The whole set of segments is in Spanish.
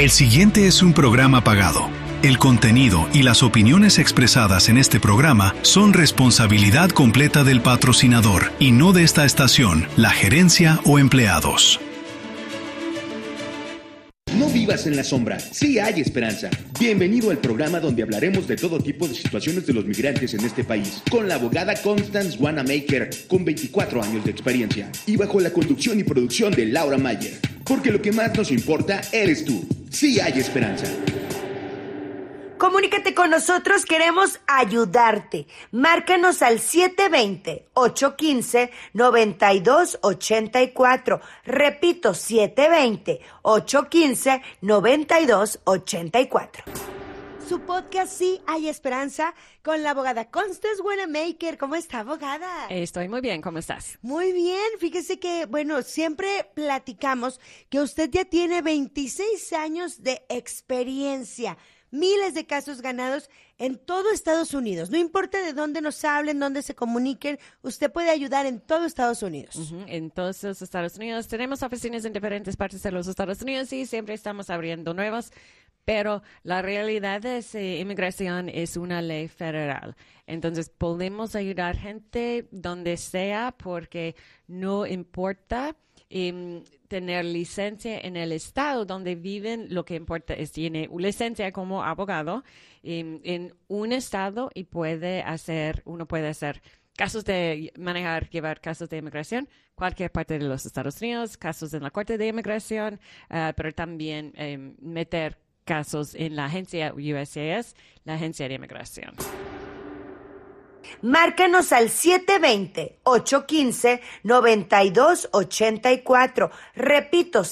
El siguiente es un programa pagado. El contenido y las opiniones expresadas en este programa son responsabilidad completa del patrocinador y no de esta estación, la gerencia o empleados. No vivas en la sombra, sí hay esperanza. Bienvenido al programa donde hablaremos de todo tipo de situaciones de los migrantes en este país, con la abogada Constance Wanamaker, con 24 años de experiencia, y bajo la conducción y producción de Laura Mayer. Porque lo que más nos importa eres tú. Sí hay esperanza. Comunícate con nosotros, queremos ayudarte. Márcanos al 720-815-9284. Repito, 720-815-9284. Su podcast Sí hay esperanza con la abogada Constance Wanamaker. ¿Cómo está, abogada? Estoy muy bien, ¿cómo estás? Muy bien, fíjese que, siempre platicamos que usted ya tiene 26 años de experiencia. Miles de casos ganados en todo Estados Unidos. No importa de dónde nos hablen, dónde se comuniquen, usted puede ayudar en todo Estados Unidos. En todos los Estados Unidos. Tenemos oficinas en diferentes partes de los Estados Unidos y siempre estamos abriendo nuevas. Pero la realidad es inmigración es una ley federal. Entonces, podemos ayudar gente donde sea porque no importa tener licencia en el estado donde viven. Lo que importa es tiene licencia como abogado en un estado y uno puede hacer casos de llevar casos de inmigración, cualquier parte de los Estados Unidos, casos en la Corte de Inmigración, pero también meter casos en la agencia USCIS, la agencia de inmigración. Márcanos al 720-815-9284. Repito,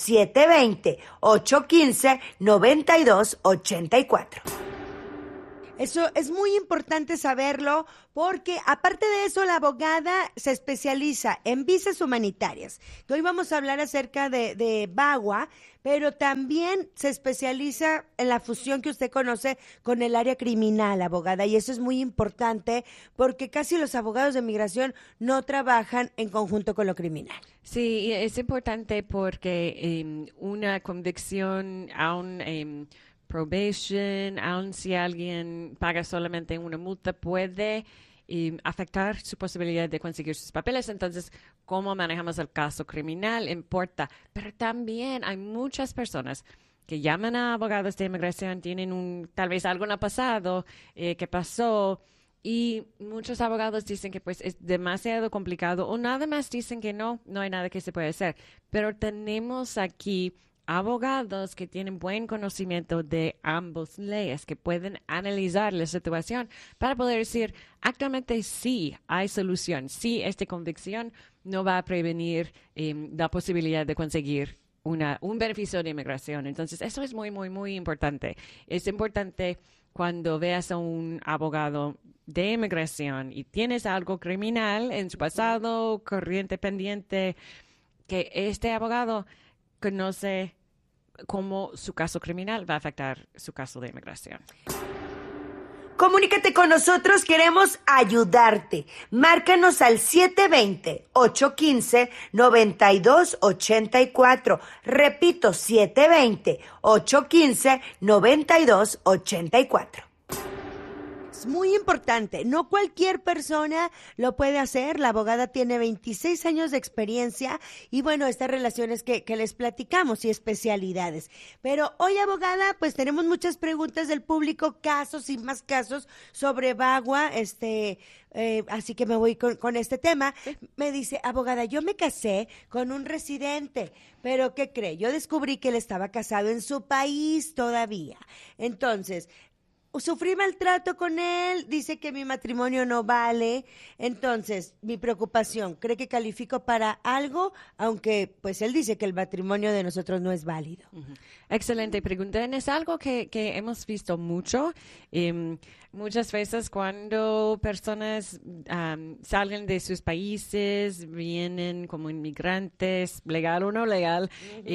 720-815-9284. Eso es muy importante saberlo porque aparte de eso la abogada se especializa en visas humanitarias. Que hoy vamos a hablar acerca de VAWA, pero también se especializa en la fusión que usted conoce con el área criminal, abogada. Y eso es muy importante porque casi los abogados de migración no trabajan en conjunto con lo criminal. Sí, es importante porque una convicción aún probation, aun si alguien paga solamente una multa, puede afectar su posibilidad de conseguir sus papeles. Entonces, cómo manejamos el caso criminal importa. Pero también hay muchas personas que llaman a abogados de inmigración, tienen tal vez algo en el pasado que pasó, y muchos abogados dicen que pues es demasiado complicado o nada más dicen que no hay nada que se puede hacer. Pero tenemos aquí abogados que tienen buen conocimiento de ambas leyes, que pueden analizar la situación para poder decir actualmente sí hay solución, sí esta convicción no va a prevenir la posibilidad de conseguir un beneficio de inmigración. Entonces, eso es muy, muy, muy importante. Es importante cuando veas a un abogado de inmigración y tienes algo criminal en su pasado, corriente pendiente, que este abogado conoce cómo su caso criminal va a afectar su caso de inmigración. Comunícate con nosotros, queremos ayudarte. Márcanos al 720-815-9284. Repito, 720-815-9284. Es muy importante, no cualquier persona lo puede hacer. La abogada tiene 26 años de experiencia y estas relaciones que les platicamos y especialidades. Pero hoy, abogada, pues tenemos muchas preguntas del público, casos y más casos sobre VAWA, así que me voy con este tema. Me dice, abogada, yo me casé con un residente, pero ¿qué cree? Yo descubrí que él estaba casado en su país todavía. Entonces, sufrí maltrato con él, dice que mi matrimonio no vale. Entonces, mi preocupación, ¿cree que califico para algo? Aunque, pues, él dice que el matrimonio de nosotros no es válido. Excelente pregunta. Es algo que hemos visto mucho. Muchas veces cuando personas salen de sus países, vienen como inmigrantes, legal o no legal,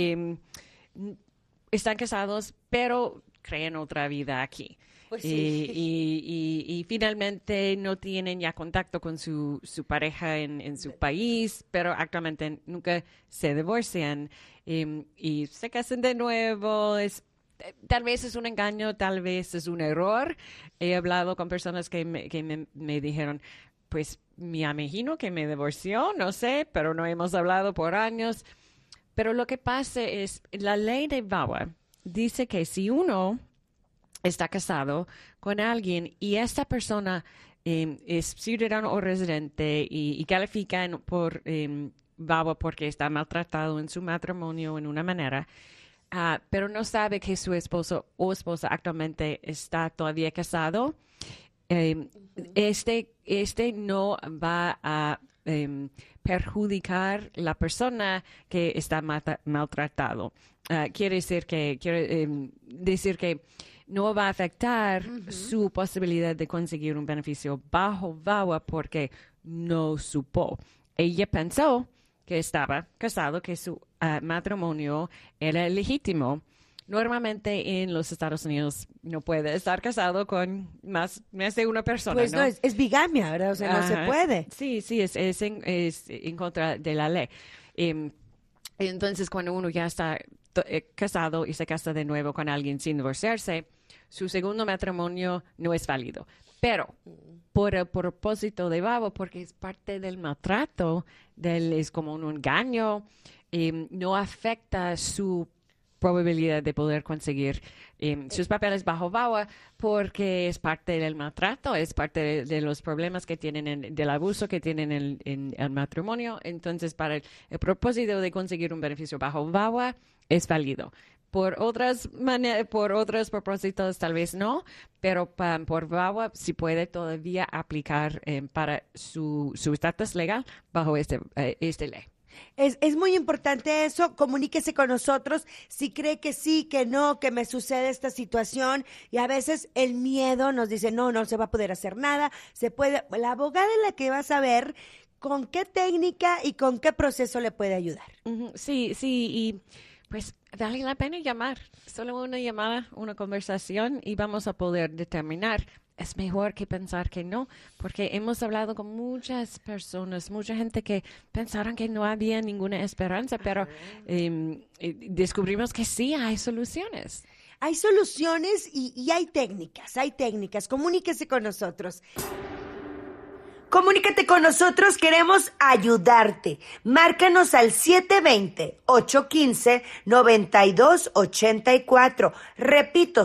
están casados, pero creen otra vida aquí. Pues sí. Y finalmente no tienen ya contacto con su pareja en su país, pero actualmente nunca se divorcian y se casan de nuevo. Es Tal vez es un engaño, tal vez es un error. He hablado con personas que me dijeron, pues me imagino que me divorció, no sé, pero no hemos hablado por años. Pero lo que pasa es, la ley de VAWA dice que si uno está casado con alguien y esta persona es ciudadano o residente y califica por VAWA porque está maltratado en su matrimonio en una manera, pero no sabe que su esposo o esposa actualmente está todavía casado, este no va a perjudicar la persona que está maltratado. Quiere decir que no va a afectar su posibilidad de conseguir un beneficio bajo VAWA porque no supo. Ella pensó que estaba casado, que su matrimonio era legítimo. Normalmente en los Estados Unidos no puede estar casado con más de una persona. Pues no, es bigamia, ¿verdad? O sea, no se puede. Sí, es en contra de la ley. Entonces, cuando uno ya está casado y se casa de nuevo con alguien sin divorciarse, su segundo matrimonio no es válido. Pero por el propósito de VAWA, porque es parte del maltrato, es como un engaño, no afecta su probabilidad de poder conseguir sus papeles bajo VAWA porque es parte del maltrato, es parte de los problemas que tienen, del abuso que tienen en el matrimonio. Entonces, para el propósito de conseguir un beneficio bajo VAWA, es válido. Por otros propósitos tal vez no, pero por VAWA sí puede todavía aplicar para su estatus legal bajo este ley. Es muy importante eso. Comuníquese con nosotros si cree que sí, que no, que me sucede esta situación. Y a veces el miedo nos dice, no se va a poder hacer nada. La abogada es la que va a saber con qué técnica y con qué proceso le puede ayudar. Sí, y pues vale la pena llamar. Solo una llamada, una conversación y vamos a poder determinar. Es mejor que pensar que no, porque hemos hablado con muchas personas, mucha gente que pensaron que no había ninguna esperanza, pero descubrimos que sí hay soluciones. Hay soluciones y hay técnicas. Comuníquese con nosotros. Comunícate con nosotros, queremos ayudarte. Márcanos al 720-815-9284. Repito,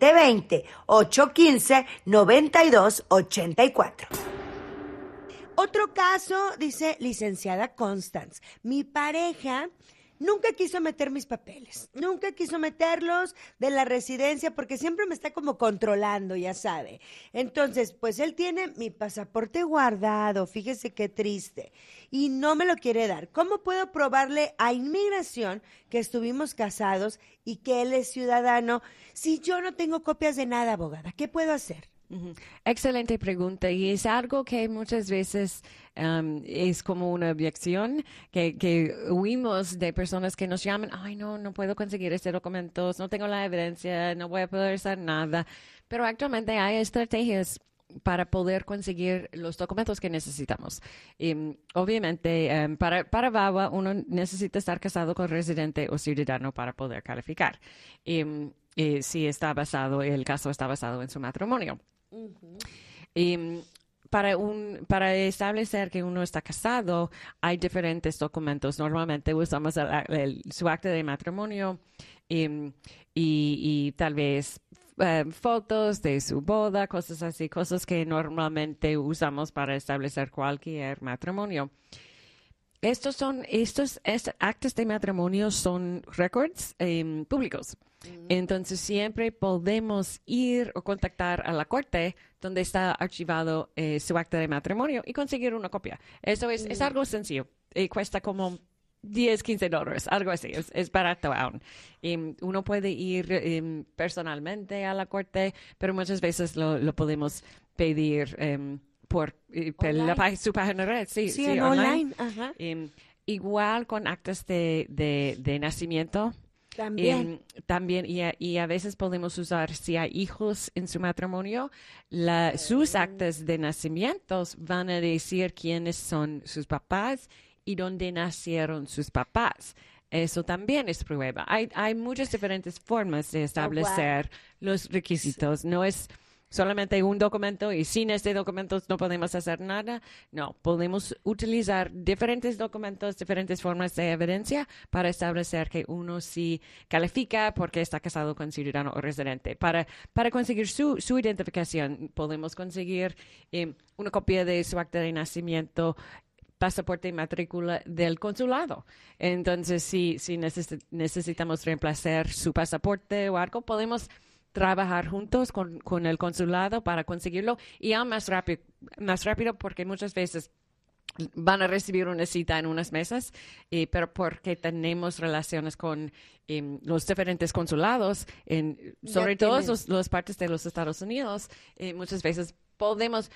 720-815-9284. Otro caso, dice licenciada Constance. Mi pareja nunca quiso meter mis papeles, nunca quiso meterlos de la residencia porque siempre me está como controlando, ya sabe. Entonces, pues él tiene mi pasaporte guardado, fíjese qué triste, y no me lo quiere dar. ¿Cómo puedo probarle a inmigración que estuvimos casados y que él es ciudadano si yo no tengo copias de nada, abogada? ¿Qué puedo hacer? Excelente pregunta y es algo que muchas veces es como una objeción que huimos de personas que nos llaman, ay no puedo conseguir este documento, no tengo la evidencia, no voy a poder hacer nada, pero actualmente hay estrategias para poder conseguir los documentos que necesitamos. Obviamente, para VAWA uno necesita estar casado con residente o ciudadano para poder calificar. Si el caso está basado en su matrimonio. Uh-huh. Para establecer que uno está casado, hay diferentes documentos. Normalmente usamos su acta de matrimonio y tal vez fotos de su boda, cosas así, cosas que normalmente usamos para establecer cualquier matrimonio. Estos actas de matrimonio son records públicos. Entonces, siempre podemos ir o contactar a la corte donde está archivado su acta de matrimonio y conseguir una copia. Eso es algo sencillo. Cuesta como $10-15, algo así. Es barato aún. Uno puede ir personalmente a la corte, pero muchas veces lo podemos pedir por su página red. Sí, online. Ajá. Igual con actas de nacimiento. También y a veces podemos usar, si hay hijos en su matrimonio, sus actas de nacimientos van a decir quiénes son sus papás y dónde nacieron sus papás. eso también es prueba. Hay muchas diferentes formas de establecer los requisitos. No es solamente un documento y sin este documento no podemos hacer nada. No, podemos utilizar diferentes documentos, diferentes formas de evidencia para establecer que uno sí califica porque está casado con ciudadano o residente. Para conseguir su identificación, podemos conseguir una copia de su acta de nacimiento, pasaporte y matrícula del consulado. Entonces, si necesitamos reemplazar su pasaporte o algo, podemos trabajar juntos con el consulado para conseguirlo y aún más rápido porque muchas veces van a recibir una cita en unos meses, pero porque tenemos relaciones con los diferentes consulados, sobre todo las partes de los Estados Unidos, muchas veces podemos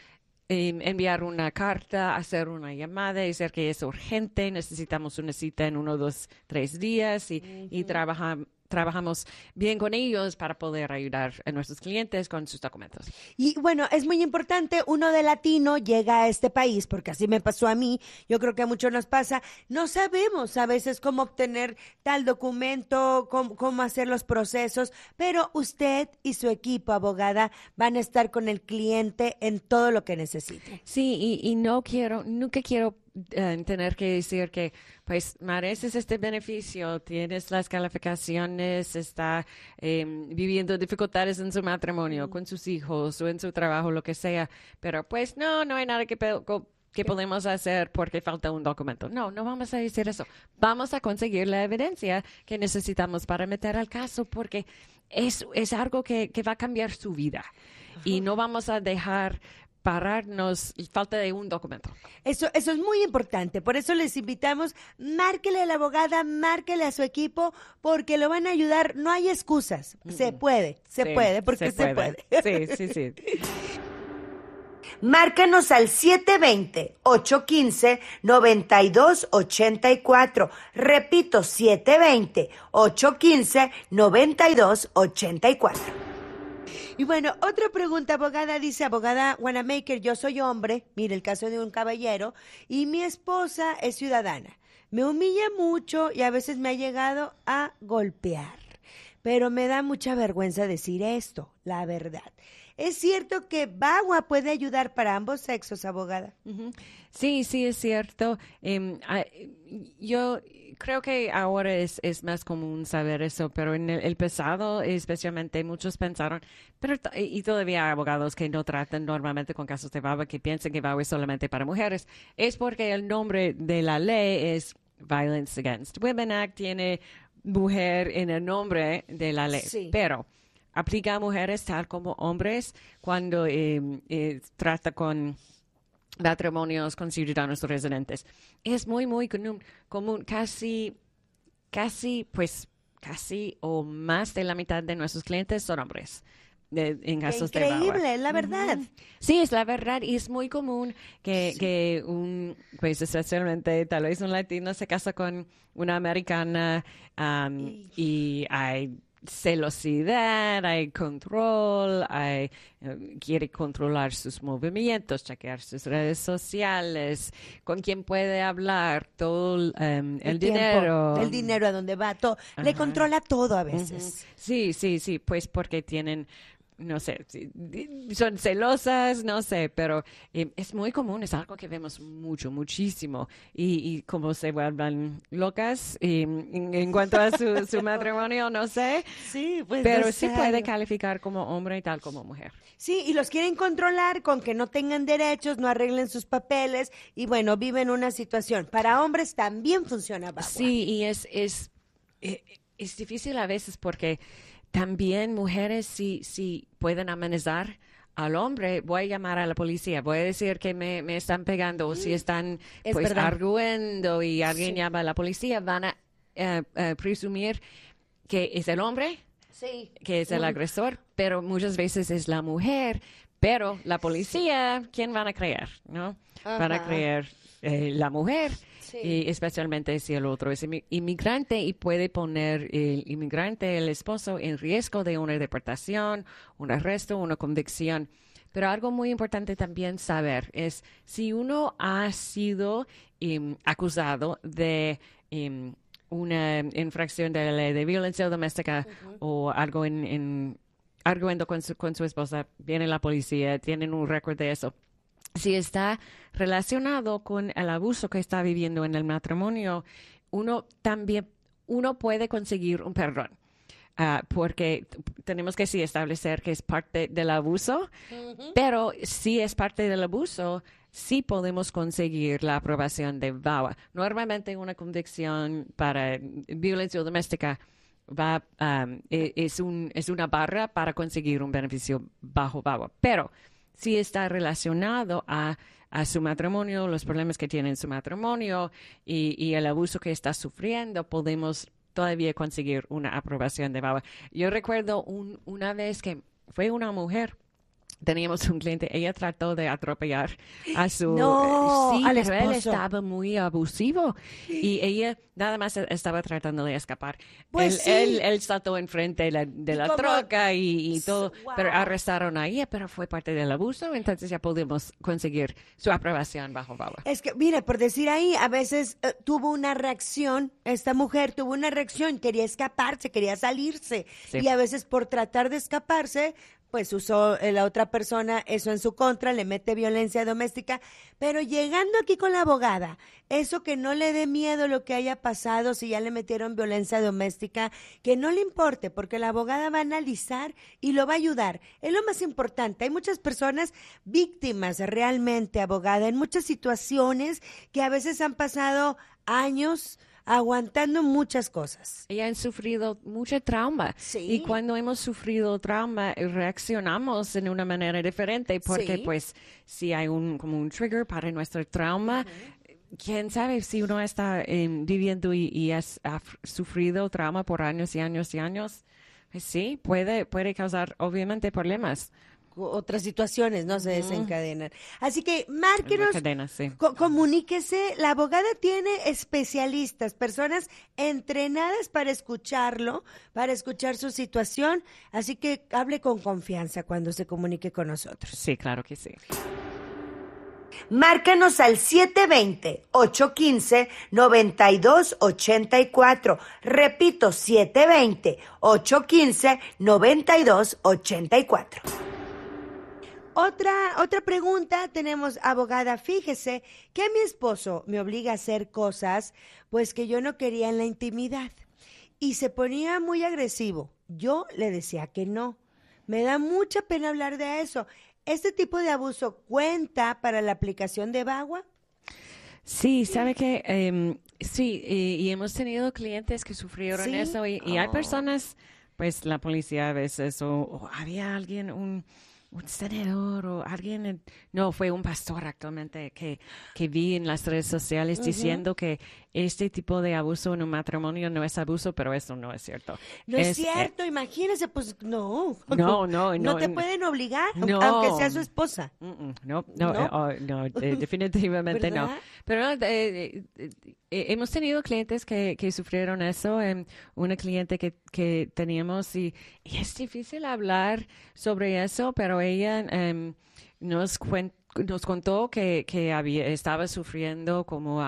enviar una carta, hacer una llamada y decir que es urgente, necesitamos una cita en 1, 2, 3 días y trabajamos bien con ellos para poder ayudar a nuestros clientes con sus documentos. Y bueno, es muy importante, uno de latino llega a este país, porque así me pasó a mí, yo creo que a muchos nos pasa, no sabemos a veces cómo obtener tal documento, cómo hacer los procesos, pero usted y su equipo, abogada, van a estar con el cliente en todo lo que necesite. Sí, y nunca quiero tener que decir que pues mereces este beneficio, tienes las calificaciones, está viviendo dificultades en su matrimonio, con sus hijos o en su trabajo, lo que sea, pero pues no hay nada que podemos hacer porque falta un documento. No vamos a decir eso. Vamos a conseguir la evidencia que necesitamos para meter al caso porque es algo que va a cambiar su vida. Ajá. Y no vamos a dejar pararnos falta de un documento. Eso es muy importante, por eso les invitamos, márquele a la abogada, márquele a su equipo, porque lo van a ayudar, no hay excusas, se puede, porque se puede. Sí. Márcanos al 720-815-9284. Repito, 720-815-9284. Y bueno, otra pregunta, abogada, dice abogada Wanamaker, yo soy hombre, mire el caso de un caballero, y mi esposa es ciudadana. Me humilla mucho y a veces me ha llegado a golpear, pero me da mucha vergüenza decir esto, la verdad. ¿Es cierto que VAWA puede ayudar para ambos sexos, abogada? Uh-huh. Sí, es cierto. Yo creo que ahora es más común saber eso, pero en el pasado especialmente muchos pensaron, y todavía hay abogados que no tratan normalmente con casos de VAWA, que piensan que VAWA es solamente para mujeres. Es porque el nombre de la ley es Violence Against Women Act, tiene mujer en el nombre de la ley, sí. Pero aplica a mujeres tal como hombres cuando trata con matrimonios con ciudadanos residentes. Es muy, muy común. Casi o más de la mitad de nuestros clientes son hombres. En casos de VAWA. Increíble, es la verdad. Uh-huh. Sí, es la verdad y es muy común que pues especialmente tal vez un latino se casa con una americana y hay celosidad, hay control, quiere controlar sus movimientos, chequear sus redes sociales, con quién puede hablar, todo el dinero. El dinero a dónde va, todo. Le controla todo a veces. Uh-huh. Sí, pues porque tienen, no sé, son celosas, no sé, pero es muy común, es algo que vemos muchísimo y como se vuelvan locas en cuanto a su matrimonio, no sé, sí, pues pero sí puede calificar como hombre y tal como mujer. Sí, y los quieren controlar con que no tengan derechos, no arreglen sus papeles y bueno, viven una situación. Para hombres también funciona VAWA. Sí, y es difícil a veces porque también mujeres si pueden amenazar al hombre, voy a llamar a la policía, voy a decir que me están pegando o si están pues arguendo y alguien llama a la policía, van a presumir que es el hombre, que es el agresor, pero muchas veces es la mujer, pero la policía, ¿quién van a creer? ¿No? Ajá. Van a creer la mujer. Sí. Y especialmente si el otro es inmigrante y puede poner el inmigrante, el esposo, en riesgo de una deportación, un arresto, una convicción. Pero algo muy importante también saber es si uno ha sido acusado de una infracción de la ley de violencia doméstica o algo arguendo con su esposa, viene la policía, tienen un récord de eso. Si está relacionado con el abuso que está viviendo en el matrimonio, uno puede conseguir un perdón. Porque tenemos que sí establecer que es parte del abuso, pero si es parte del abuso, sí podemos conseguir la aprobación de VAWA. Normalmente una convicción para violencia doméstica es una barra para conseguir un beneficio bajo VAWA, pero si está relacionado a su matrimonio, los problemas que tiene en su matrimonio y el abuso que está sufriendo, podemos todavía conseguir una aprobación de VAWA. Yo recuerdo una vez que fue una mujer, teníamos un cliente, ella trató de atropellar a su... No, al pero él esposo. estaba muy abusivo y ella nada más estaba tratando de escapar. Pues Él saltó enfrente de la como- troca y todo, Wow. pero arrestaron a ella, pero fue parte del abuso, entonces ya podemos conseguir su aprobación bajo VAWA. Es que, mire, por decir ahí, a veces tuvo una reacción, esta mujer tuvo una reacción, quería escaparse, quería salirse. Sí. Y a veces por tratar de escaparse, pues usó la otra persona eso en su contra, le mete violencia doméstica. Pero llegando aquí con la abogada, eso que no le dé miedo lo que haya pasado, si ya le metieron violencia doméstica, que no le importe, porque la abogada va a analizar y lo va a ayudar. Es lo más importante. Hay muchas personas víctimas realmente, abogada, en muchas situaciones que a veces han pasado años aguantando muchas cosas. Ella han sufrido mucho trauma. Sí. Y cuando hemos sufrido trauma, reaccionamos en una manera diferente porque, Sí. pues, si hay como un trigger para nuestro trauma, quién sabe si uno está viviendo y ha sufrido trauma por años y años y años, pues sí, puede causar, obviamente, problemas. Otras situaciones no se desencadenan. Así que márquenos, Cadena, sí. comuníquese. La abogada tiene especialistas, personas entrenadas para escucharlo, para escuchar su situación. Así que hable con confianza cuando se comunique con nosotros. Sí, claro que sí. Márcanos al 720-815-9284. Repito, 720-815-9284. Otra pregunta tenemos, abogada. Fíjese que mi esposo me obliga a hacer cosas pues que yo no quería en la intimidad y se ponía muy agresivo. Yo le decía que no. Me da mucha pena hablar de eso. ¿Este tipo de abuso cuenta para la aplicación de VAWA? Sí, sabe que sí, y hemos tenido clientes que sufrieron ¿Sí? eso y hay personas, pues la policía a veces, o había alguien, un senador o alguien, no, fue un pastor actualmente que vi en las redes sociales diciendo que este tipo de abuso en un matrimonio no es abuso, pero eso no es cierto. No es cierto, imagínese, pues no. No te pueden obligar, no. aunque sea su esposa. No, ¿No? definitivamente no. ¿Verdad? Pero hemos tenido clientes que sufrieron eso. Una cliente que teníamos y es difícil hablar sobre eso, pero ella nos contó que estaba sufriendo como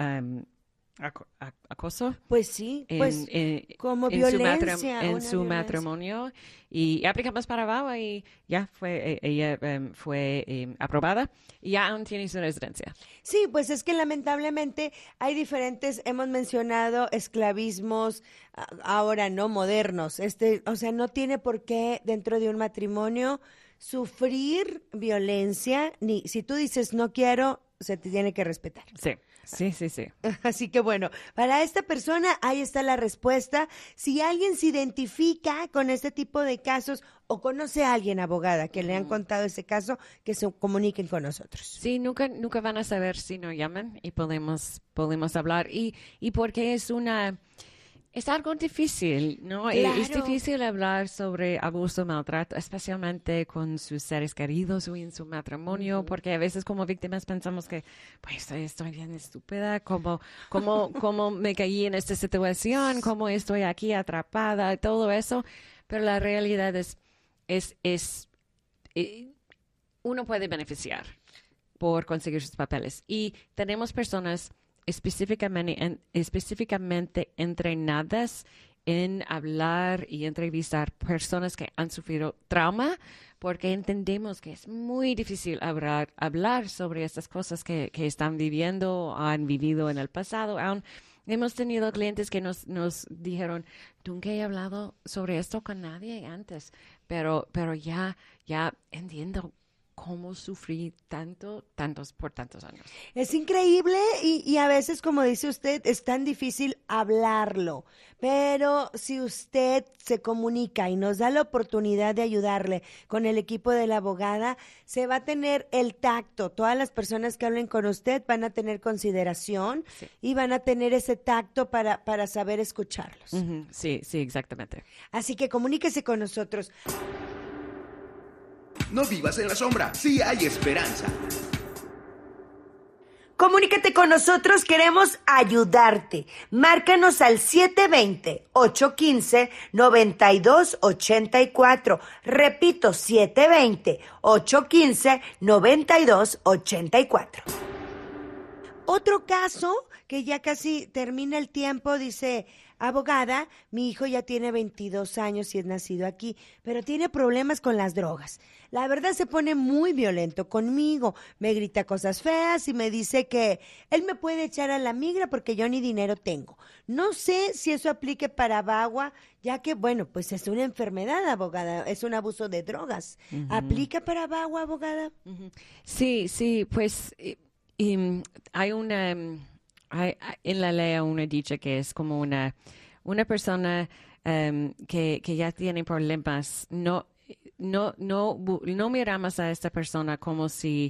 acoso. Pues sí, pues como violencia. En una su violencia. matrimonio y aplicamos para VAWA y ya ella fue aprobada y ya aún tiene su residencia. Sí, pues es que lamentablemente hay diferentes, hemos mencionado esclavismos, ahora no modernos. O sea, no tiene por qué dentro de un matrimonio sufrir violencia, ni si tú dices no quiero, se te tiene que respetar. Sí. Así que bueno, para esta persona ahí está la respuesta. Si alguien se identifica con este tipo de casos o conoce a alguien, abogada, que le han contado ese caso, que se comuniquen con nosotros. Sí, nunca van a saber si no llaman y podemos hablar. Y porque es algo difícil, ¿no? Claro. Es difícil hablar sobre abuso, maltrato, especialmente con sus seres queridos o en su matrimonio, porque a veces como víctimas pensamos que, pues, estoy bien estúpida, cómo me caí en esta situación, cómo estoy aquí atrapada, todo eso. Pero la realidad es uno puede beneficiar por conseguir sus papeles. Y tenemos personas específicamente entrenadas en hablar y entrevistar personas que han sufrido trauma, porque entendemos que es muy difícil hablar sobre estas cosas que están viviendo, han vivido en el pasado. Hemos tenido clientes que nos dijeron, nunca he hablado sobre esto con nadie antes, pero ya entiendo cómo sufrí por tantos años. Es increíble y a veces, como dice usted, es tan difícil hablarlo, pero si usted se comunica y nos da la oportunidad de ayudarle con el equipo de la abogada, se va a tener el tacto. Todas las personas que hablen con usted van a tener consideración y van a tener ese tacto para saber escucharlos. Uh-huh. Sí, exactamente. Así que comuníquese con nosotros. No vivas en la sombra, sí hay esperanza. Comunícate con nosotros, queremos ayudarte. Márcanos al 720-815-9284. Repito, 720-815-9284. Otro caso que ya casi termina el tiempo, dice: abogada, mi hijo ya tiene 22 años y es nacido aquí, pero tiene problemas con las drogas. La verdad se pone muy violento conmigo, me grita cosas feas y me dice que él me puede echar a la migra porque yo ni dinero tengo. No sé si eso aplique para VAWA, ya que, bueno, pues es una enfermedad, abogada, es un abuso de drogas. Uh-huh. ¿Aplica para VAWA, abogada? Uh-huh. Sí, pues hay una... en la ley uno dice que es como una persona que ya tiene problemas. No miramos a esta persona como si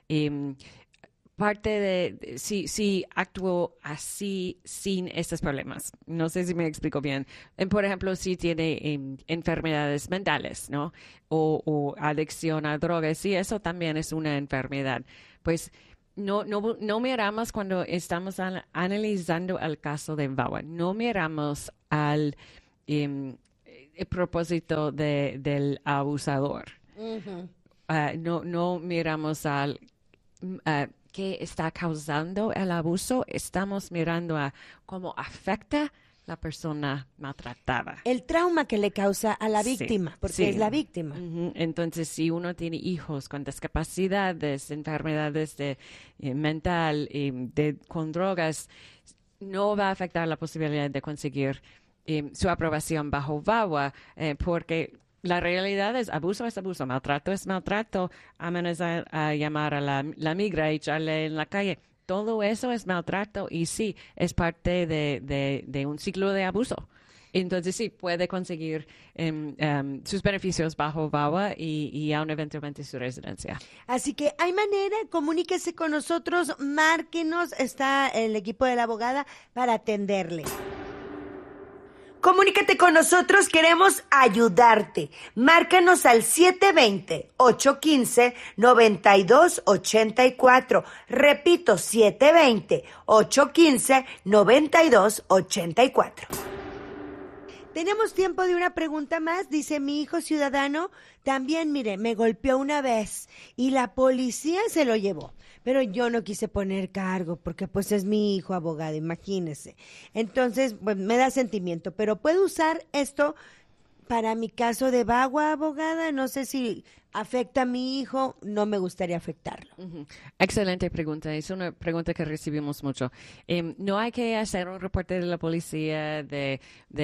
si actuó así sin estos problemas. No sé si me explico bien. Por ejemplo, si tiene enfermedades mentales, ¿no? O adicción a drogas, sí, eso también es una enfermedad. Pues no miramos cuando estamos analizando el caso de VAWA. No miramos al el propósito del abusador. Uh-huh. No miramos al qué está causando el abuso. Estamos mirando a cómo afecta la persona maltratada. El trauma que le causa a la víctima, porque es la víctima. Uh-huh. Entonces, si uno tiene hijos con discapacidades, enfermedades mental, con drogas, no va a afectar la posibilidad de conseguir su aprobación bajo VAWA, porque la realidad es abuso, maltrato es maltrato, a menos a llamar a la migra y echarle en la calle. Todo eso es maltrato y sí, es parte de un ciclo de abuso. Entonces sí, puede conseguir sus beneficios bajo VAWA y aún eventualmente su residencia. Así que hay manera, comuníquese con nosotros, márquenos, está el equipo de la abogada para atenderle. Comunícate con nosotros, queremos ayudarte. Márcanos al 720-815-9284. Repito, 720-815-9284. Tenemos tiempo de una pregunta más. Dice: mi hijo ciudadano también, mire, me golpeó una vez y la policía se lo llevó. Pero yo no quise poner cargo porque pues es mi hijo, abogado, imagínese. Entonces, pues, me da sentimiento, pero ¿puedo usar esto para mi caso de VAWA, abogada? No sé si afecta a mi hijo, no me gustaría afectarlo. Uh-huh. Excelente pregunta, es una pregunta que recibimos mucho. No hay que hacer un reporte de la policía de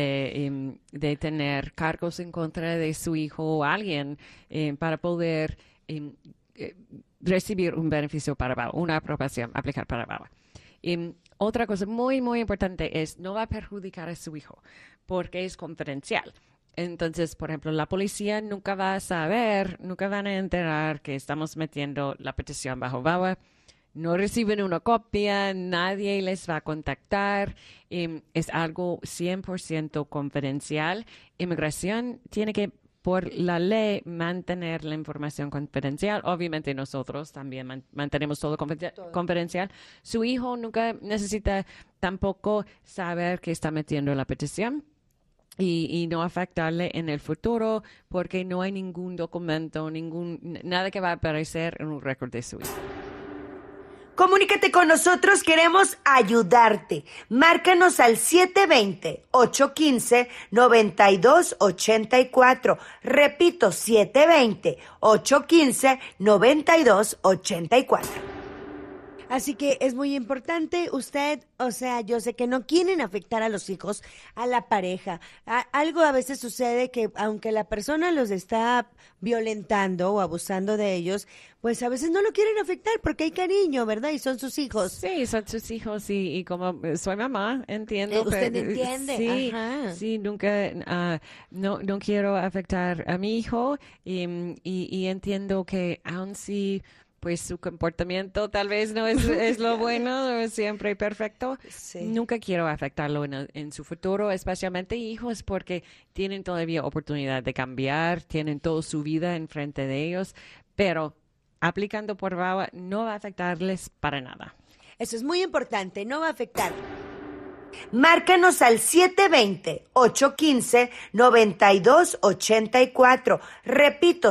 tener cargos en contra de su hijo o alguien para poder recibir un beneficio para VAWA, una aprobación, aplicar para VAWA. Otra cosa muy, muy importante es no va a perjudicar a su hijo porque es confidencial. Entonces, por ejemplo, la policía nunca va a saber, nunca van a enterar que estamos metiendo la petición bajo VAWA. No reciben una copia, nadie les va a contactar. Es algo 100% confidencial. Inmigración tiene que, por la ley, mantener la información confidencial. Obviamente nosotros también mantenemos todo confidencial. Su hijo nunca necesita tampoco saber que está metiendo la petición y no afectarle en el futuro porque no hay ningún documento, nada que va a aparecer en un récord de su hijo. Comunícate con nosotros, queremos ayudarte. Márcanos al 720-815-9284. Repito, 720-815-9284. Así que es muy importante usted, yo sé que no quieren afectar a los hijos, a la pareja. Algo a veces sucede que aunque la persona los está violentando o abusando de ellos, pues a veces no lo quieren afectar porque hay cariño, ¿verdad? Y son sus hijos. Sí, son sus hijos y como soy mamá, entiendo. ¿Usted entiende? Sí, Ajá. sí, nunca, no quiero afectar a mi hijo y entiendo que aun si pues su comportamiento tal vez no es lo bueno, no es siempre perfecto. Sí. Nunca quiero afectarlo en su futuro, especialmente hijos, porque tienen todavía oportunidad de cambiar, tienen toda su vida enfrente de ellos, pero aplicando por VAWA no va a afectarles para nada. Eso es muy importante, no va a afectar. Márcanos al 720-815-9284. Repito,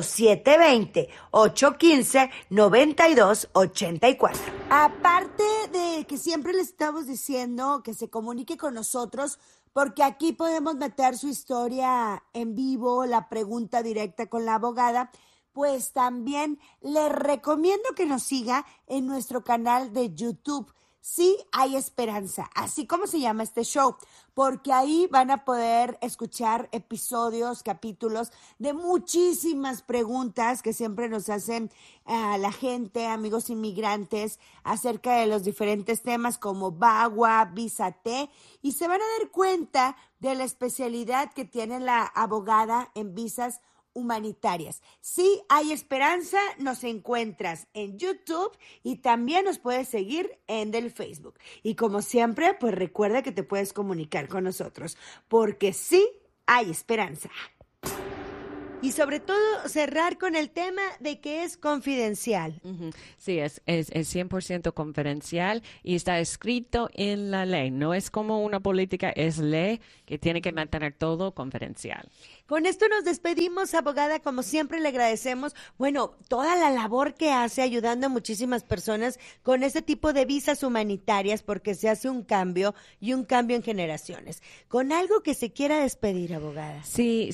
720-815-9284. Aparte de que siempre les estamos diciendo que se comunique con nosotros, porque aquí podemos meter su historia en vivo, la pregunta directa con la abogada, pues también les recomiendo que nos siga en nuestro canal de YouTube. Sí hay esperanza, así como se llama este show, porque ahí van a poder escuchar episodios, capítulos de muchísimas preguntas que siempre nos hacen a la gente, amigos inmigrantes, acerca de los diferentes temas como VAWA, Visa T, y se van a dar cuenta de la especialidad que tiene la abogada en visas humanitarias. Sí hay esperanza, nos encuentras en YouTube y también nos puedes seguir en el Facebook. Y como siempre, pues recuerda que te puedes comunicar con nosotros, porque sí hay esperanza. Y sobre todo cerrar con el tema de que es confidencial. Uh-huh. Sí, es 100% confidencial y está escrito en la ley. No es como una política, es ley que tiene que mantener todo confidencial. Con esto nos despedimos, abogada. Como siempre le agradecemos, toda la labor que hace ayudando a muchísimas personas con este tipo de visas humanitarias, porque se hace un cambio y un cambio en generaciones. Con algo que se quiera despedir, abogada. Sí,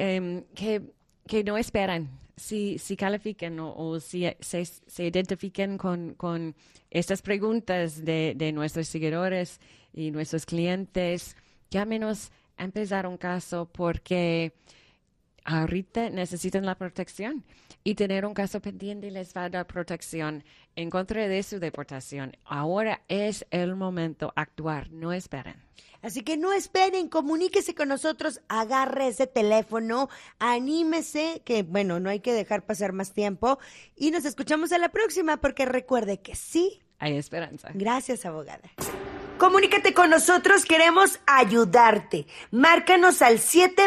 que no esperan. Si califiquen o si se identifiquen con estas preguntas de nuestros seguidores y nuestros clientes, llámenos a empezar un caso porque ahorita necesitan la protección y tener un caso pendiente les va a dar protección en contra de su deportación. Ahora es el momento de actuar, no esperen. Así que no esperen, comuníquese con nosotros, agarre ese teléfono, anímese, que no hay que dejar pasar más tiempo y nos escuchamos a la próxima porque recuerde que sí hay esperanza. Gracias, abogada. Comunícate con nosotros, queremos ayudarte. Márcanos al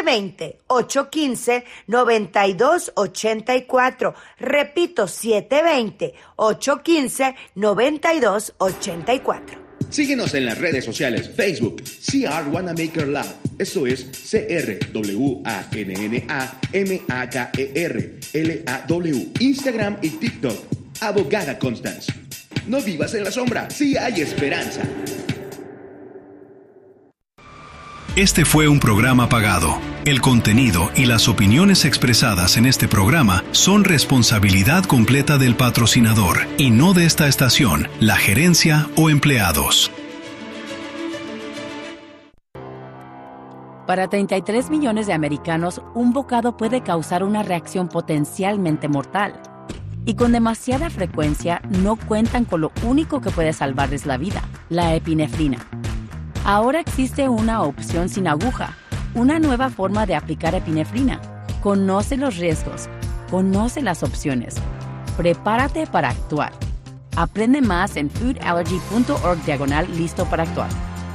720-815-9284. Repito, 720-815-9284. Síguenos en las redes sociales, Facebook, CR Wanamaker Lab, eso es CRWANNAMAKER LAW, Instagram y TikTok, Abogada Constance. No vivas en la sombra, sí hay esperanza. Este fue un programa pagado. El contenido y las opiniones expresadas en este programa son responsabilidad completa del patrocinador y no de esta estación, la gerencia o empleados. Para 33 millones de americanos, un bocado puede causar una reacción potencialmente mortal. Y con demasiada frecuencia no cuentan con lo único que puede salvarles la vida, la epinefrina. Ahora existe una opción sin aguja, una nueva forma de aplicar epinefrina. Conoce los riesgos, conoce las opciones. Prepárate para actuar. Aprende más en foodallergy.org/listo para actuar.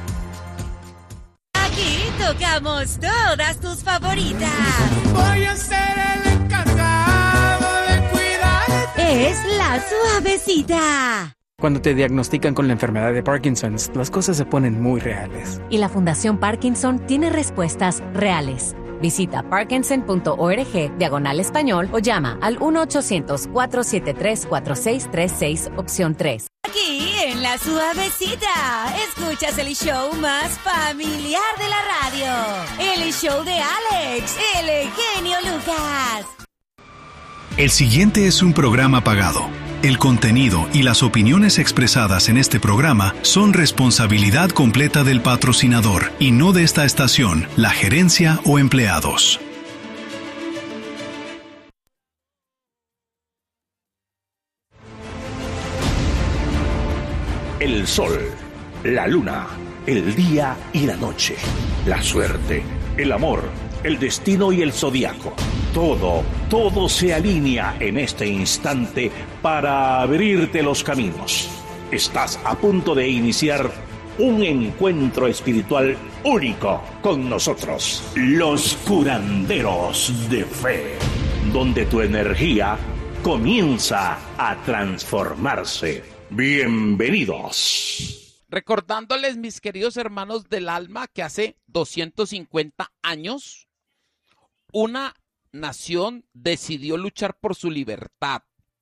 Aquí tocamos todas tus favoritas. Voy a ser el encargado de cuidarte. Es la suavecita. Cuando te diagnostican con la enfermedad de Parkinson, las cosas se ponen muy reales. Y la Fundación Parkinson tiene respuestas reales. Visita parkinson.org/español o llama al 1-800-473-4636, opción 3. Aquí la suavecita, escuchas el show más familiar de la radio. El show de Alex, el genio Lucas. El siguiente es un programa pagado. El contenido y las opiniones expresadas en este programa son responsabilidad completa del patrocinador y no de esta estación, la gerencia o empleados. El sol, la luna, el día y la noche, la suerte, el amor, el destino y el zodiaco. Todo se alinea en este instante para abrirte los caminos. Estás a punto de iniciar un encuentro espiritual único con nosotros, los curanderos de fe, donde tu energía comienza a transformarse. Bienvenidos. Recordándoles, mis queridos hermanos del alma, que hace 250 años una nación decidió luchar por su libertad.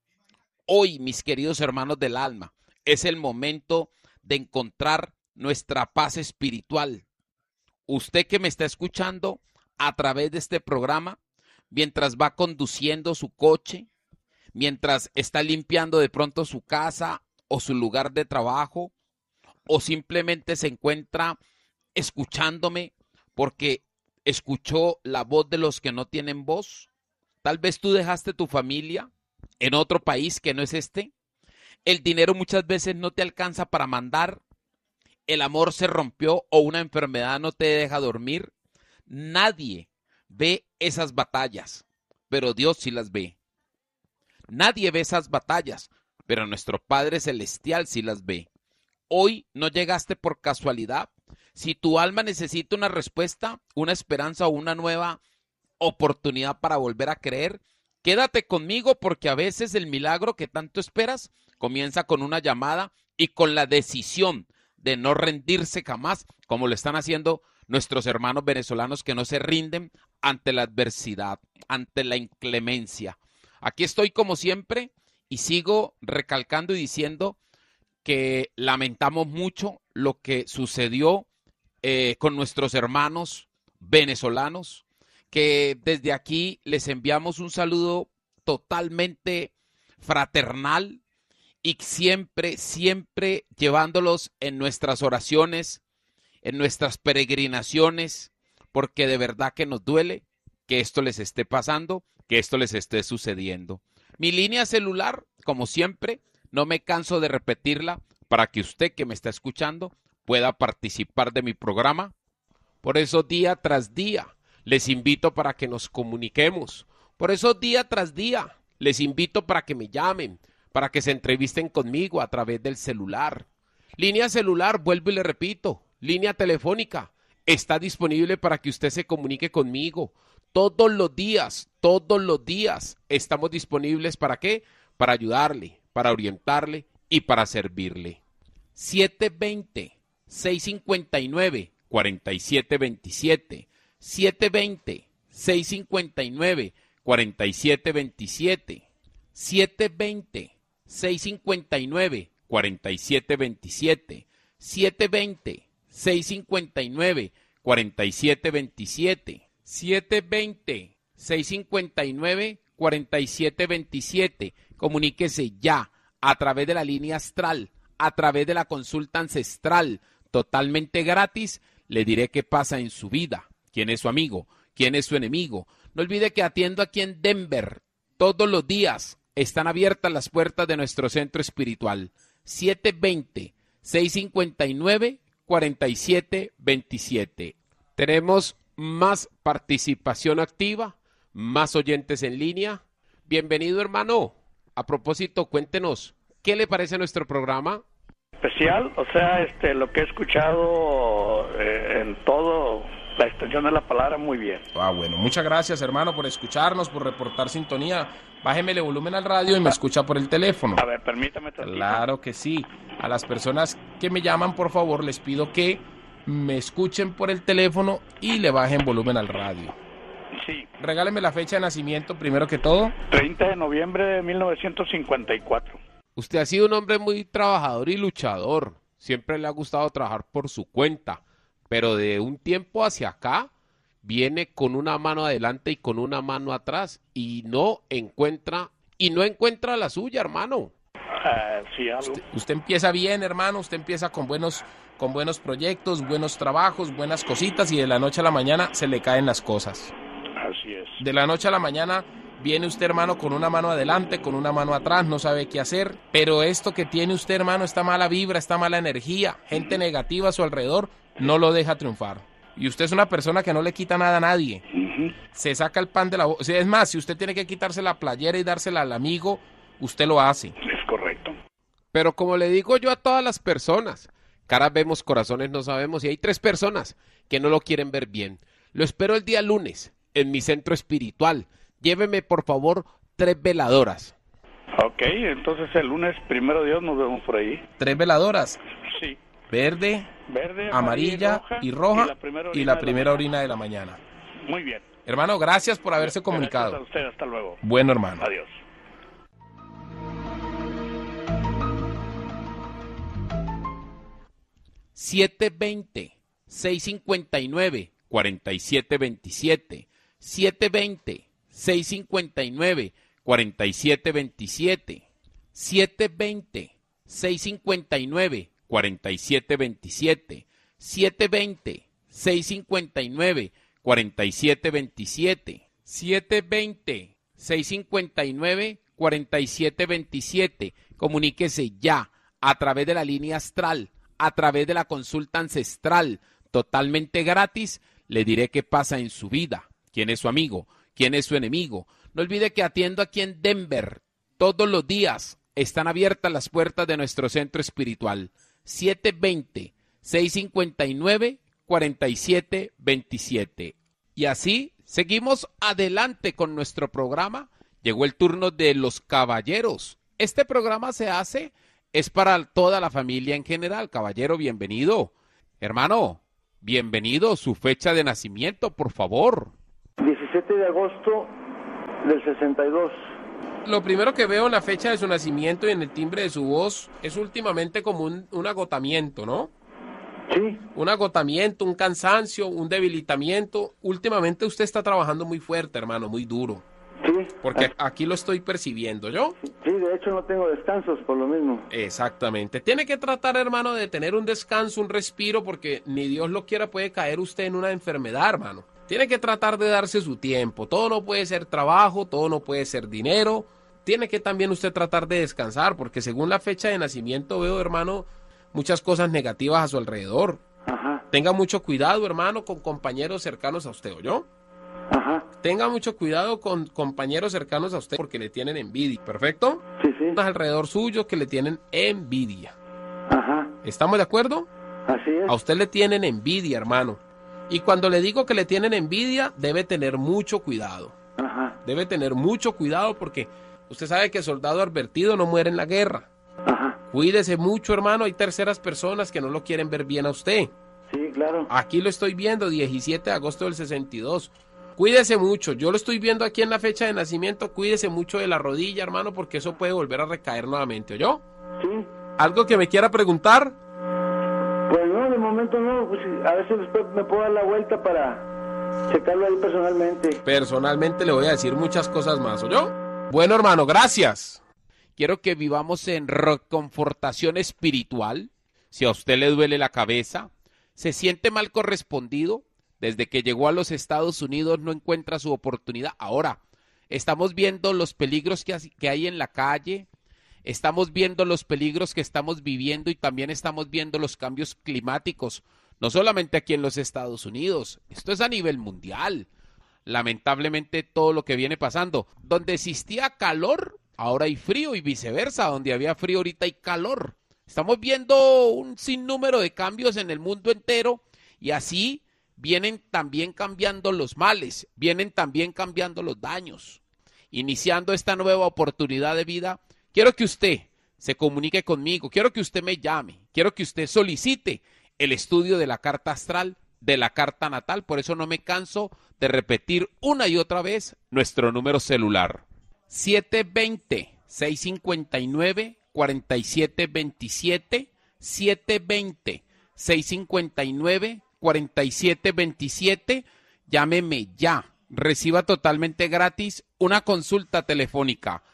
Hoy, mis queridos hermanos del alma, es el momento de encontrar nuestra paz espiritual. Usted que me está escuchando a través de este programa, mientras va conduciendo su coche, mientras está limpiando de pronto su casa o su lugar de trabajo, o simplemente se encuentra escuchándome porque escuchó la voz de los que no tienen voz. Tal vez tú dejaste tu familia en otro país que no es este. El dinero muchas veces no te alcanza para mandar. El amor se rompió o una enfermedad no te deja dormir. Nadie ve esas batallas, pero Dios sí las ve. Nadie ve esas batallas, pero nuestro Padre Celestial sí las ve. Hoy no llegaste por casualidad. Si tu alma necesita una respuesta, una esperanza o una nueva oportunidad para volver a creer, quédate conmigo, porque a veces el milagro que tanto esperas comienza con una llamada y con la decisión de no rendirse jamás, como lo están haciendo nuestros hermanos venezolanos que no se rinden ante la adversidad, ante la inclemencia. Aquí estoy como siempre y sigo recalcando y diciendo que lamentamos mucho lo que sucedió con nuestros hermanos venezolanos, que desde aquí les enviamos un saludo totalmente fraternal y siempre llevándolos en nuestras oraciones, en nuestras peregrinaciones, porque de verdad que nos duele que esto les esté pasando, que esto les esté sucediendo. Mi línea celular, como siempre, no me canso de repetirla para que usted que me está escuchando pueda participar de mi programa. Por eso día tras día les invito para que nos comuniquemos. Por eso día tras día les invito para que me llamen, para que se entrevisten conmigo a través del celular. Línea celular, vuelvo y le repito, línea telefónica, está disponible para que usted se comunique conmigo. Todos los días estamos disponibles. ¿Para qué? Para ayudarle, para orientarle y para servirle. 720-659-4727. 720-659-4727. 720-659-4727. 720-659-4727. 720-659-4727. Comuníquese ya a través de la línea astral, a través de la consulta ancestral, totalmente gratis. Le diré qué pasa en su vida, quién es su amigo, quién es su enemigo. No olvide que atiendo aquí en Denver. Todos los días están abiertas las puertas de nuestro centro espiritual. 720-659-4727. Tenemos más participación activa, más oyentes en línea. Bienvenido, hermano. A propósito, cuéntenos, ¿qué le parece nuestro programa? Especial, o sea, lo que he escuchado en todo la extensión de la palabra, muy bien. Bueno, muchas gracias, hermano, por escucharnos, por reportar sintonía. Bájemele volumen al radio y me escucha por el teléfono. A ver, permítame tantito. Claro que sí. A las personas que me llaman, por favor, les pido que me escuchen por el teléfono y le bajen volumen al radio. Sí. Regáleme la fecha de nacimiento, primero que todo. 30 de noviembre de 1954. Usted ha sido un hombre muy trabajador y luchador. Siempre le ha gustado trabajar por su cuenta. Pero de un tiempo hacia acá, viene con una mano adelante y con una mano atrás. Y no encuentra la suya, hermano. Sí, algo. Usted empieza bien, hermano. Usted empieza con buenos proyectos, buenos trabajos, buenas cositas. Y de la noche a la mañana se le caen las cosas. Así es. De la noche a la mañana viene usted, hermano, con una mano adelante, con una mano atrás, no sabe qué hacer. Pero esto que tiene usted, hermano, esta mala vibra, esta mala energía, gente negativa a su alrededor, no lo deja triunfar. Y usted es una persona que no le quita nada a nadie. Se saca el pan de la boca. O sea, es más, si usted tiene que quitarse la playera y dársela al amigo, usted lo hace. Es correcto. Pero como le digo yo a todas las personas, caras vemos, corazones no sabemos, y hay 3 personas que no lo quieren ver bien. Lo espero el día lunes en mi centro espiritual. Lléveme, por favor, 3 veladoras. Ok, entonces el lunes, primero Dios, nos vemos por ahí. 3 veladoras. Sí. Verde, amarilla y roja y la primera orina de la mañana. Muy bien. Hermano, gracias por haberse comunicado. Gracias a usted, hasta luego. Bueno, hermano. Adiós. (720-659-4727) 720-659-4727 720-659-4727 720-659-4727 720-659-4727. Comuníquese ya a través de la línea astral, a través de la consulta ancestral, totalmente gratis. Le diré qué pasa en su vida, quién es su amigo, quién es su enemigo. No olvide que atiendo aquí en Denver. Todos los días están abiertas las puertas de nuestro centro espiritual. 720-659-4727. Y así seguimos adelante con nuestro programa. Llegó el turno de los caballeros. Este programa es para toda la familia en general. Caballero, bienvenido. Hermano, bienvenido. Su fecha de nacimiento, por favor. 17 de agosto del 62. Lo primero que veo en la fecha de su nacimiento y en el timbre de su voz es últimamente como un agotamiento, ¿no? Sí. Un agotamiento, un cansancio, un debilitamiento. Últimamente usted está trabajando muy fuerte, hermano, muy duro. Sí. Porque aquí lo estoy percibiendo, ¿yo? Sí, de hecho no tengo descansos por lo mismo. Exactamente. Tiene que tratar, hermano, de tener un descanso, un respiro, porque ni Dios lo quiera puede caer usted en una enfermedad, hermano. Tiene que tratar de darse su tiempo. Todo no puede ser trabajo, todo no puede ser dinero. Tiene que también usted tratar de descansar, porque según la fecha de nacimiento veo, hermano, muchas cosas negativas a su alrededor. Ajá. Tenga mucho cuidado, hermano, con compañeros cercanos a usted, ¿oyó? Ajá. Tenga mucho cuidado con compañeros cercanos a usted porque le tienen envidia. ¿Perfecto? Sí, sí. Alrededor suyo que le tienen envidia. Ajá. ¿Estamos de acuerdo? Así es. A usted le tienen envidia, hermano. Y cuando le digo que le tienen envidia, debe tener mucho cuidado. Ajá. Debe tener mucho cuidado porque usted sabe que el soldado advertido no muere en la guerra. Ajá. Cuídese mucho, hermano. Hay terceras personas que no lo quieren ver bien a usted. Sí, claro. Aquí lo estoy viendo, 17 de agosto del 62. Cuídese mucho. Yo lo estoy viendo aquí en la fecha de nacimiento. Cuídese mucho de la rodilla, hermano, porque eso puede volver a recaer nuevamente, ¿oyó? Sí. ¿Algo que me quiera preguntar? Pues no, de momento no. Pues a veces después me puedo dar la vuelta para checarlo ahí personalmente. Personalmente le voy a decir muchas cosas más, ¿oyó? Bueno, hermano, gracias. Quiero que vivamos en reconfortación espiritual. Si a usted le duele la cabeza, se siente mal correspondido, desde que llegó a los Estados Unidos no encuentra su oportunidad. Ahora, estamos viendo los peligros que hay en la calle, estamos viendo los peligros que estamos viviendo y también estamos viendo los cambios climáticos, no solamente aquí en los Estados Unidos, esto es a nivel mundial. Lamentablemente todo lo que viene pasando, donde existía calor, ahora hay frío y viceversa, donde había frío ahorita hay calor. Estamos viendo un sinnúmero de cambios en el mundo entero y así vienen también cambiando los males, vienen también cambiando los daños. Iniciando esta nueva oportunidad de vida, quiero que usted se comunique conmigo, quiero que usted me llame, quiero que usted solicite el estudio de la carta astral, de la carta natal. Por eso no me canso de repetir una y otra vez nuestro número celular. 720-659 720-659-4727, 720-659-4727. Llámeme ya. Reciba totalmente gratis una consulta telefónica.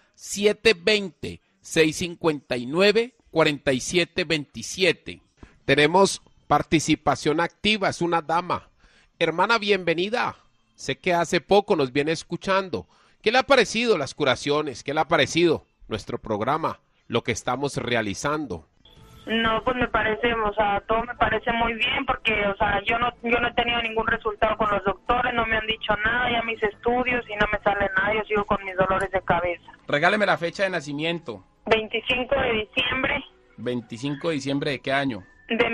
720-659-4727. Tenemos participación activa, es una dama. Hermana, bienvenida. Sé que hace poco nos viene escuchando. ¿Qué le ha parecido las curaciones? ¿Qué le ha parecido nuestro programa, lo que estamos realizando? No, pues me parece, todo me parece muy bien porque, yo no he tenido ningún resultado con los doctores, no me han dicho nada, ya mis estudios y no me sale nada, yo sigo con mis dolores de cabeza. Regáleme la fecha de nacimiento. 25 de diciembre. ¿25 de diciembre de qué año? De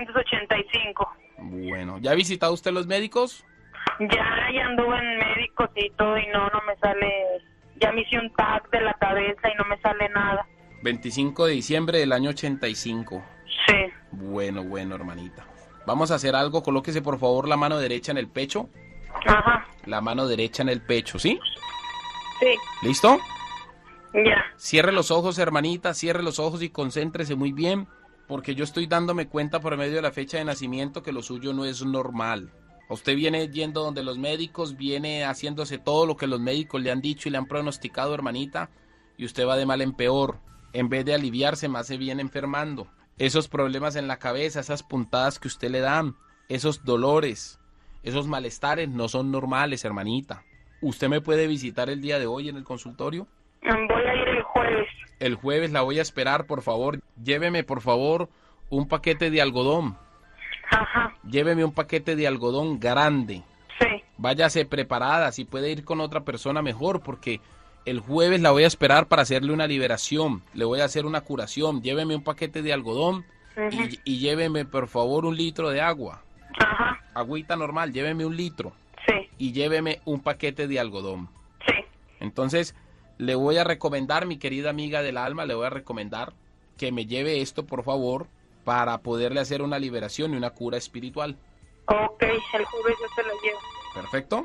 1985. Bueno, ¿ya ha visitado usted los médicos? Ya anduve en médicos y todo y no me sale, ya me hice un TAC de la cabeza y no me sale nada. 25 de diciembre del año 85. Sí. Bueno, hermanita. Vamos a hacer algo, colóquese por favor la mano derecha en el pecho. Ajá. La mano derecha en el pecho, ¿sí? Sí. ¿Listo? Ya. Cierre los ojos, hermanita, cierre los ojos y concéntrese muy bien, porque yo estoy dándome cuenta por medio de la fecha de nacimiento que lo suyo no es normal. Usted viene yendo donde los médicos, viene haciéndose todo lo que los médicos le han dicho y le han pronosticado, hermanita, y usted va de mal en peor. En vez de aliviarse, más se viene enfermando. Esos problemas en la cabeza, esas puntadas que usted le dan, esos dolores, esos malestares no son normales, hermanita. ¿Usted me puede visitar el día de hoy en el consultorio? Voy a ir el jueves. El jueves la voy a esperar, por favor. Lléveme, por favor, un paquete de algodón. Ajá. Lléveme un paquete de algodón grande. Sí. Váyase preparada, si puede ir con otra persona mejor, porque el jueves la voy a esperar para hacerle una liberación. Le voy a hacer una curación. Lléveme un paquete de algodón y lléveme, por favor, 1 litro de agua. Ajá. Agüita normal, lléveme 1 litro. Sí. Y lléveme un paquete de algodón. Sí. Entonces, le voy a recomendar, mi querida amiga del alma, le voy a recomendar que me lleve esto, por favor, para poderle hacer una liberación y una cura espiritual. Ok, el jueves yo se lo llevo. Perfecto.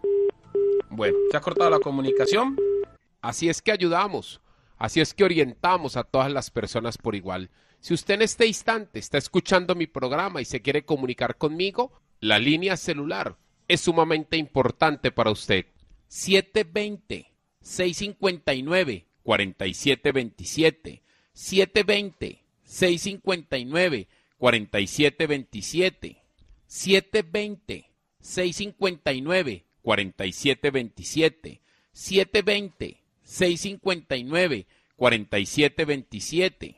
Bueno, ¿se ha cortado la comunicación? Así es que ayudamos, así es que orientamos a todas las personas por igual. Si usted en este instante está escuchando mi programa y se quiere comunicar conmigo, la línea celular es sumamente importante para usted. 720-659-4727, 720-659-4727, 720-659-4727, 720-659-4727,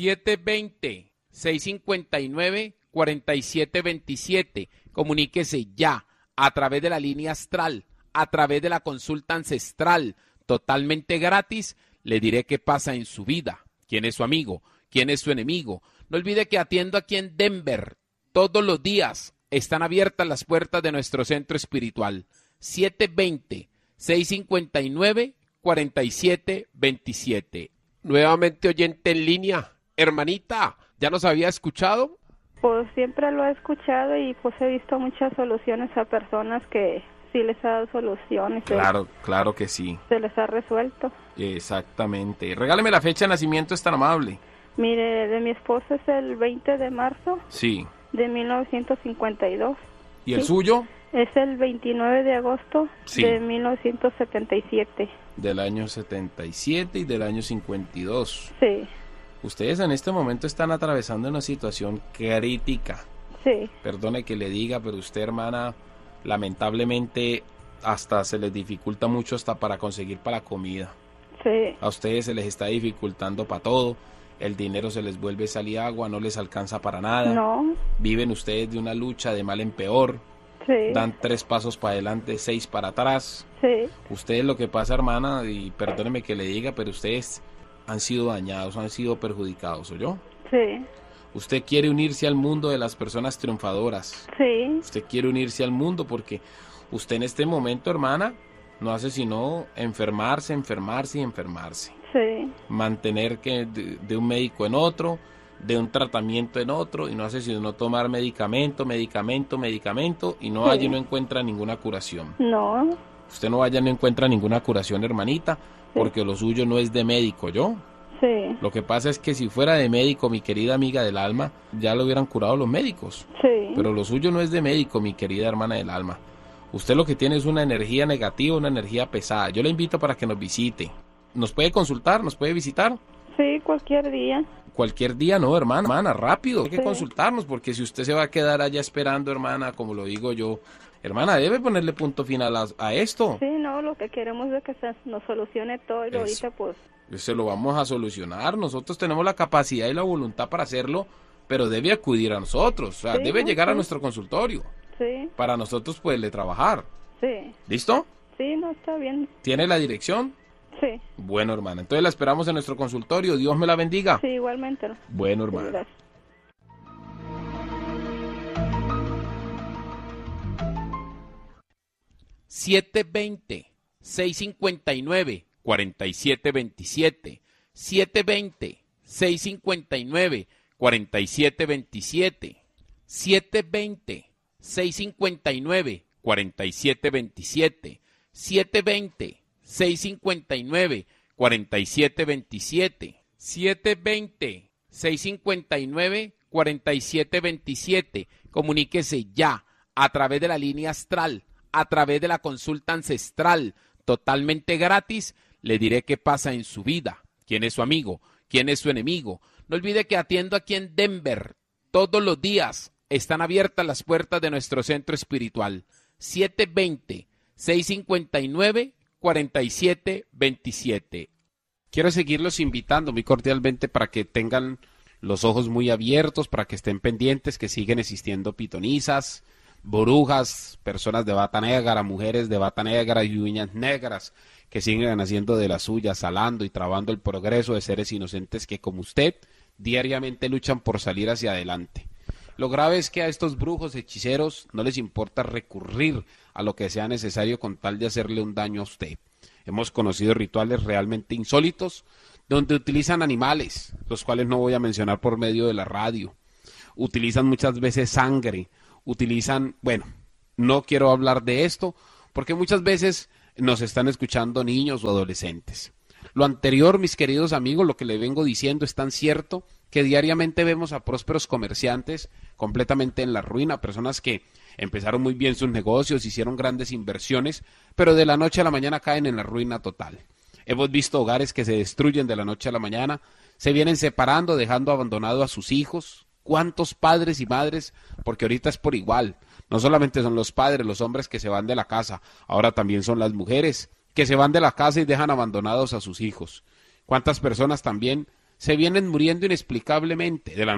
720-659-4727. Comuníquese ya a través de la línea astral, a través de la consulta ancestral, totalmente gratis. Le diré qué pasa en su vida, quién es su amigo, quién es su enemigo. No olvide que atiendo aquí en Denver. Todos los días están abiertas las puertas de nuestro centro espiritual. 720-659-4727. Nuevamente oyente en línea. Hermanita, ¿ya nos había escuchado? Pues siempre lo he escuchado y pues he visto muchas soluciones a personas que sí les ha dado soluciones. Claro que sí. Se les ha resuelto. Exactamente. Regáleme la fecha de nacimiento, es tan amable. Mire, de mi esposo es el 20 de marzo. Sí. De 1952. ¿Y el suyo? Es el 29 de agosto de 1977. Del año 77 y del año 52. Sí. Ustedes en este momento están atravesando una situación crítica. Sí. Perdone que le diga, pero usted, hermana, lamentablemente hasta se les dificulta mucho hasta para conseguir para la comida. Sí. A ustedes se les está dificultando para todo. El dinero se les vuelve sal y agua, no les alcanza para nada. No. Viven ustedes de una lucha de mal en peor. Sí. Dan 3 pasos para adelante, 6 para atrás. Sí. Ustedes lo que pasa, hermana, y perdóneme que le diga, pero ustedes han sido dañados, han sido perjudicados, ¿oyó? Sí. Usted quiere unirse al mundo de las personas triunfadoras. Sí. Usted quiere unirse al mundo porque usted en este momento, hermana, no hace sino enfermarse y enfermarse. Sí. Mantener que de un médico en otro, de un tratamiento en otro, y no hace sino tomar medicamento, y no vaya y no encuentra ninguna curación. No. Usted no vaya y no encuentra ninguna curación, hermanita, porque lo suyo no es de médico, ¿yo? Sí. Lo que pasa es que si fuera de médico, mi querida amiga del alma, ya lo hubieran curado los médicos. Sí. Pero lo suyo no es de médico, mi querida hermana del alma. Usted lo que tiene es una energía negativa, una energía pesada. Yo le invito para que nos visite. ¿Nos puede consultar? ¿Nos puede visitar? Sí, cualquier día. Cualquier día, no, hermana, rápido. Hay que Sí. consultarnos, porque si usted se va a quedar allá esperando, hermana, como lo digo yo, hermana, debe ponerle punto final a esto. Sí, no, lo que queremos es que nos solucione todo y Eso. ahorita pues... Se lo vamos a solucionar. Nosotros tenemos la capacidad y la voluntad para hacerlo, pero debe acudir a nosotros. O sea, Sí, debe no, llegar a sí. nuestro consultorio Sí, para nosotros poderle trabajar. sí. ¿Listo? Sí, no, está bien. ¿Tiene la dirección? Sí. Bueno, hermana. Entonces la esperamos en nuestro consultorio. Dios me la bendiga. Sí, igualmente. ¿no? Bueno, Sí, hermana. gracias. $720-659-4727. 720-659-4727. 720-659-4727. 720-659-4727. 720-659-4727. Comuníquese ya a través de la línea astral, a través de la consulta ancestral, totalmente gratis. Le diré qué pasa en su vida, quién es su amigo, quién es su enemigo. No olvide que atiendo aquí en Denver todos los días. Están abiertas las puertas de nuestro centro espiritual. 720-659-4727. Quiero seguirlos invitando muy cordialmente para que tengan los ojos muy abiertos, para que estén pendientes que siguen existiendo pitonisas, brujas, personas de bata negra, mujeres de bata negra y uñas negras que siguen haciendo de las suyas, salando y trabando el progreso de seres inocentes que, como usted, diariamente luchan por salir hacia adelante. Lo grave es que a estos brujos, hechiceros, no les importa recurrir a lo que sea necesario con tal de hacerle un daño a usted. Hemos conocido rituales realmente insólitos donde utilizan animales, los cuales no voy a mencionar por medio de la radio. Utilizan muchas veces sangre, bueno, no quiero hablar de esto porque muchas veces nos están escuchando niños o adolescentes. Lo anterior, mis queridos amigos, lo que le vengo diciendo es tan cierto que diariamente vemos a prósperos comerciantes completamente en la ruina, personas que empezaron muy bien sus negocios, hicieron grandes inversiones, pero de la noche a la mañana caen en la ruina total. Hemos visto hogares que se destruyen de la noche a la mañana, se vienen separando, dejando abandonado a sus hijos. ¿Cuántos padres y madres? Porque ahorita es por igual. No solamente son los padres, los hombres que se van de la casa, ahora también son las mujeres que se van de la casa y dejan abandonados a sus hijos. ¿Cuántas personas también se vienen muriendo inexplicablemente de la